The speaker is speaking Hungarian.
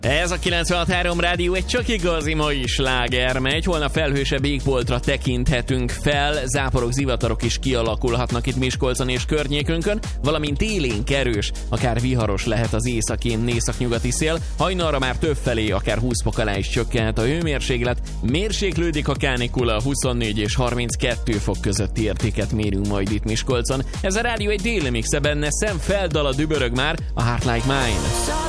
Ez a 96.3 Rádió egy csak igazi mai sláger megy. Holnap felhősebb égboltra tekinthetünk fel, záporok, zivatarok is kialakulhatnak itt Miskolcon és környékünkön, valamint élénk erős, akár viharos lehet az északnyugati szél. Hajnalra már többfelé, akár 20 fok alá is csökkenhet a hőmérséklet, mérséklődik a kánikula, 24 és 32 fok közötti értéket mérünk majd itt Miskolcon. Ez a Rádió egy déli mixe, benne Sam Felddal, a dübörög már, a Heart Like Mine.